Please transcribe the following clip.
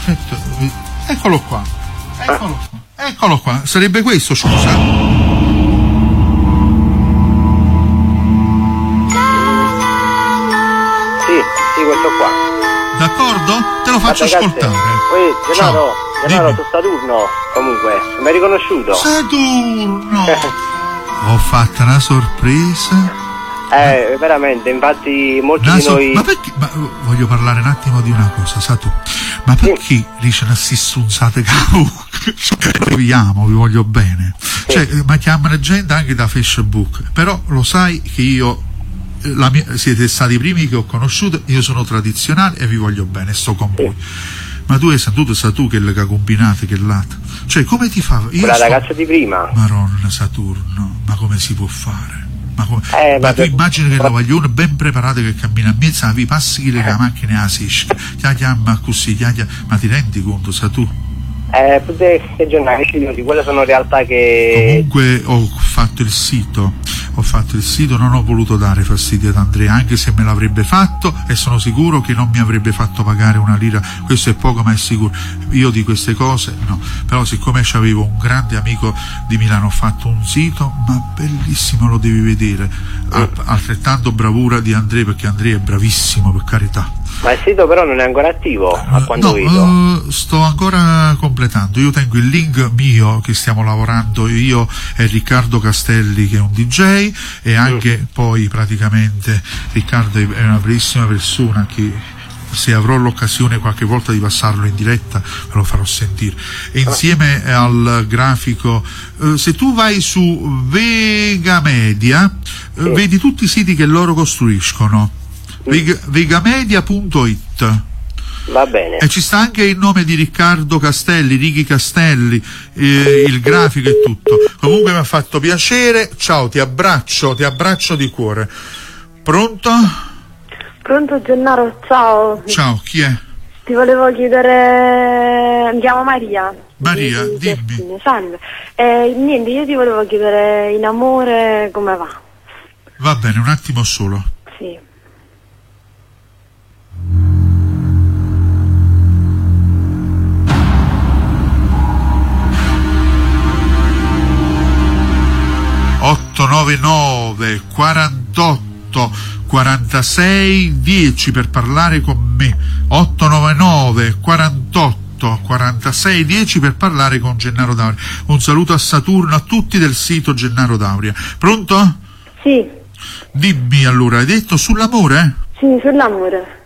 Aspetta, eccolo qua. Eccolo qua. Sarebbe questo, scusa? Sì, questo qua. D'accordo? Te lo faccio ascoltare. Gennaro, su Saturno, comunque, mi hai riconosciuto? Saturno! Ho fatto una sorpresa. Veramente, infatti molti di noi... Ma perché? Ma voglio parlare un attimo di una cosa, Saturno. Ma perché dicono sti stronzate vi amo, vi voglio bene. Cioè, ma chiamano gente anche da Facebook. Però lo sai che io... siete stati i primi che ho conosciuto, io sono tradizionale e vi voglio bene, sto con voi. Ma tu hai saputo, sa tu che le combinate, che lato? Cioè, come ti fa? La ragazza di prima. Maronna Saturno, ma come si può fare? Ma tu immagini che la vogliono ben preparata che cammina a mezzo, vi passi che la macchina a sisca, chiama così, ma ti rendi conto, sa tu? Che giornali, quelle sono realtà che... Comunque ho fatto il sito, non ho voluto dare fastidio ad Andrea, anche se me l'avrebbe fatto, e sono sicuro che non mi avrebbe fatto pagare una lira, questo è poco ma è sicuro. Io di queste cose no, però siccome c'avevo un grande amico di Milano, ho fatto un sito, ma bellissimo, lo devi vedere, altrettanto bravura di Andrea, perché Andrea è bravissimo, per carità. Ma il sito però non è ancora attivo a quanto vedo. Sto ancora completando. Io tengo il link mio che stiamo lavorando io e Riccardo Castelli, che è un DJ, e anche poi praticamente Riccardo è una bravissima persona che, se avrò l'occasione qualche volta di passarlo in diretta, ve lo farò sentire. E insieme al grafico, se tu vai su Vega Media, vedi tutti i siti che loro costruiscono. Vegamedia.it. Va bene. E ci sta anche il nome di Riccardo Castelli, Righi Castelli, il grafico e tutto. Comunque mi ha fatto piacere. Ciao, ti abbraccio di cuore. Pronto? Pronto Gennaro, ciao. Ciao, chi è? Ti volevo chiedere, mi chiamo Maria. Maria, dimmi. Salve. Niente, io ti volevo chiedere in amore come va. Va bene, un attimo solo. Sì. (899 48 46 10) per parlare con me. 899 48 46 10 per parlare con Gennaro Dauria. Un saluto a Saturno, a tutti del sito Gennaro Dauria. Pronto? Sì. Dimmi allora, hai detto sull'amore? Sì, sull'amore.